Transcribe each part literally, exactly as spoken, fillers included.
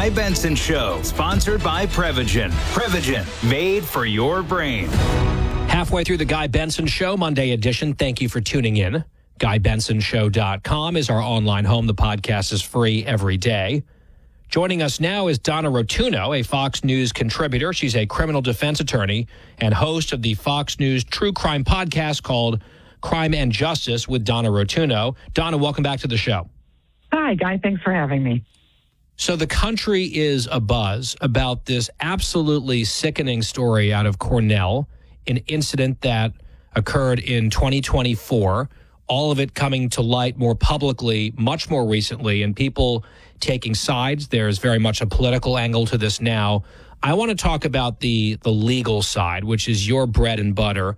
Guy Benson Show, sponsored by Prevagen. Prevagen, made for your brain. Halfway through the Guy Benson Show, Monday edition. Thank you for tuning in. guy benson show dot com is our online home. The podcast is free every day. Joining us now is Donna Rotunno, a Fox News contributor. She's a criminal defense attorney and host of the Fox News true crime podcast called Crime and Justice with Donna Rotunno. Donna, welcome back to the show. Hi, Guy. Thanks for having me. So the country is abuzz about this absolutely sickening story out of Cornell, an incident that occurred in twenty twenty-four, all of it coming to light more publicly, much more recently, and people taking sides. There's very much a political angle to this now. I want to talk about the, the legal side, which is your bread and butter.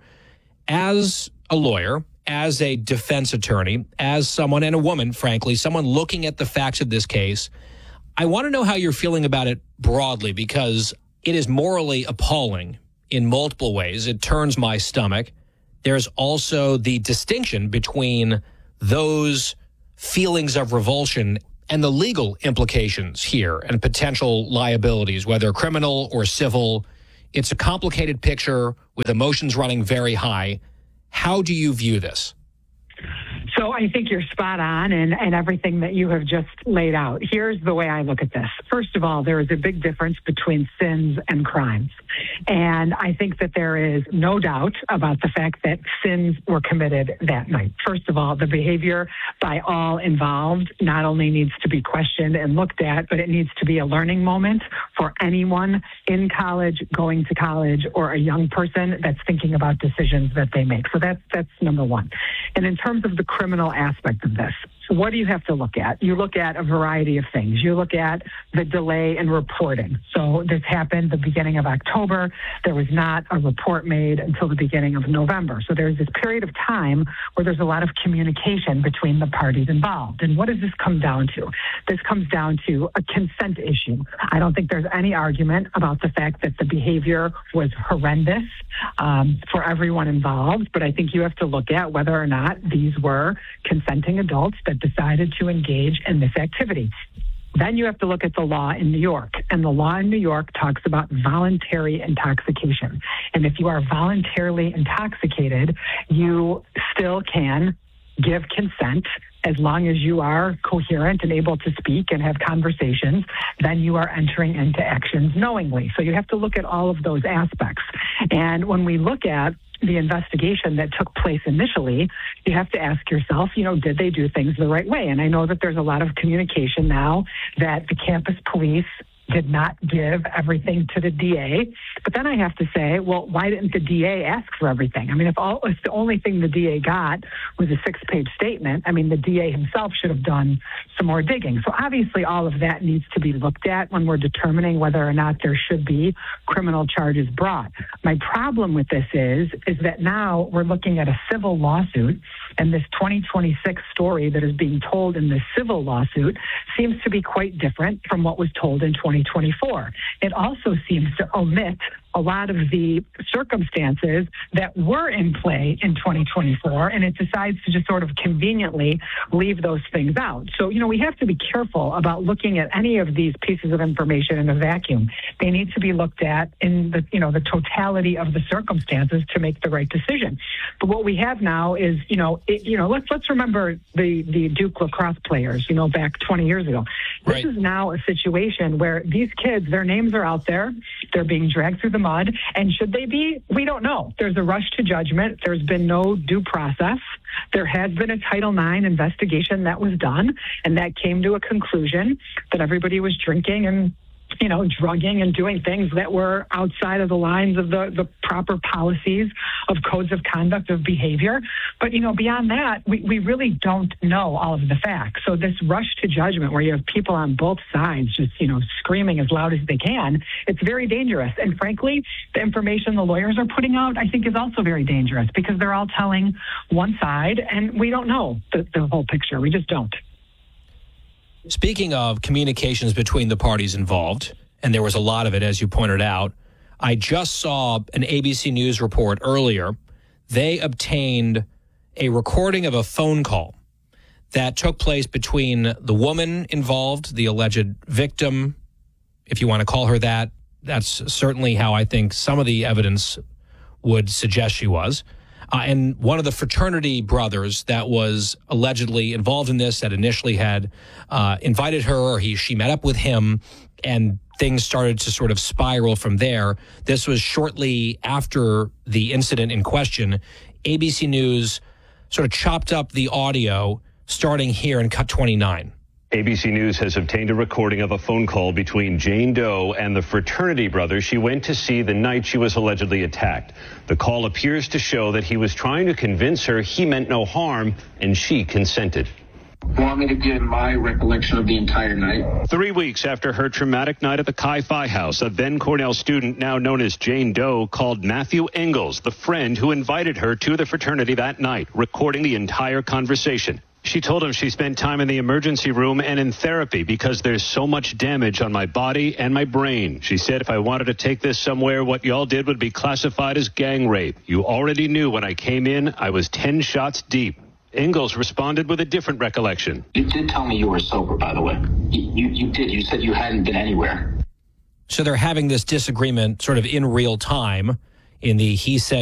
As a lawyer, as a defense attorney, as someone, and a woman, frankly, someone looking at the facts of this case, I want to know how you're feeling about it broadly, because it is morally appalling in multiple ways. It turns my stomach. There's also the distinction between those feelings of revulsion and the legal implications here and potential liabilities, whether criminal or civil. It's a complicated picture with emotions running very high. How do you view this? So I think you're spot on in, in everything that you have just laid out. Here's the way I look at this. First of all, there is a big difference between sins and crimes. And I think that there is no doubt about the fact that sins were committed that night. First of all, the behavior by all involved not only needs to be questioned and looked at, but it needs to be a learning moment for anyone in college, going to college, or a young person that's thinking about decisions that they make. So that's, that's number one. And in terms of the criminal aspect of this, what do you have to look at? You look at a variety of things. You look at the delay in reporting. So this happened the beginning of October. There was not a report made until the beginning of November. So there's this period of time where there's a lot of communication between the parties involved. And what does this come down to? This comes down to a consent issue. I don't think there's any argument about the fact that the behavior was horrendous um, for everyone involved, but I think you have to look at whether or not these were consenting adults that decided to engage in this activity. Then you have to look at the law in New York. And the law in New York talks about voluntary intoxication. And if you are voluntarily intoxicated, you still can give consent as long as you are coherent and able to speak and have conversations. Then you are entering into actions knowingly. So you have to look at all of those aspects. And when we look at the investigation that took place initially, you have to ask yourself, you know, did they do things the right way? And I know that there's a lot of communication now that the campus police did not give everything to the D A. But then I have to say, well, why didn't the D A ask for everything? I mean, if, all, if the only thing the D A got was a six-page statement, I mean, the D A himself should have done some more digging. So obviously all of that needs to be looked at when we're determining whether or not there should be criminal charges brought. My problem with this is, is that now we're looking at a civil lawsuit, and this twenty twenty-six story that is being told in the civil lawsuit seems to be quite different from what was told in twenty twenty-four. It also seems to omit a lot of the circumstances that were in play in twenty twenty-four, and it decides to just sort of conveniently leave those things out. So, you know, we have to be careful about looking at any of these pieces of information in a vacuum. They need to be looked at in the, you know, the totality of the circumstances to make the right decision. But what we have now is, you know, it, you know, let's let's remember the the Duke lacrosse players, you know, back twenty years ago. This Right. is now a situation where these kids, their names are out there, they're being dragged through the mud, and should they be? We don't know. There's a rush to judgment. There's been no due process. There has been a Title nine investigation that was done, and that came to a conclusion that everybody was drinking and, you know, drugging and doing things that were outside of the lines of the, the proper policies of codes of conduct of behavior. But, you know, beyond that, we, we really don't know all of the facts. So this rush to judgment where you have people on both sides just, you know, screaming as loud as they can, it's very dangerous. And frankly, the information the lawyers are putting out, I think, is also very dangerous because they're all telling one side, and we don't know the, the whole picture. We just don't. Speaking of communications between the parties involved, and there was a lot of it, as you pointed out, I just saw an A B C News report earlier. They obtained a recording of a phone call that took place between the woman involved, the alleged victim, if you want to call her that. That's certainly how I think some of the evidence would suggest she was. Uh, and one of the fraternity brothers that was allegedly involved in this, that initially had uh, invited her, or he she met up with him, and things started to sort of spiral from there. This was shortly after the incident in question. A B C News sort of chopped up the audio starting here in cut twenty-nine. A B C News has obtained a recording of a phone call between Jane Doe and the fraternity brother she went to see the night she was allegedly attacked. The call appears to show that he was trying to convince her he meant no harm, and she consented. Want me to give my recollection of the entire night? Three weeks after her traumatic night at the Chi-Phi house, a then Cornell student, now known as Jane Doe, called Matthew Engels, the friend who invited her to the fraternity that night, recording the entire conversation. She told him she spent time in the emergency room and in therapy because there's so much damage on my body and my brain. She said if I wanted to take this somewhere, what y'all did would be classified as gang rape. You already knew when I came in, I was ten shots deep. Engels responded with a different recollection. You did tell me you were sober, by the way. You, you, you did. You said you hadn't been anywhere. So they're having this disagreement sort of in real time in the he said,